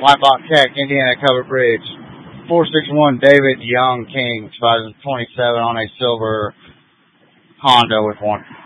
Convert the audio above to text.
White Box Tech, Indiana Covered Bridge. 461 David Young King, 2027 on a silver Honda with one.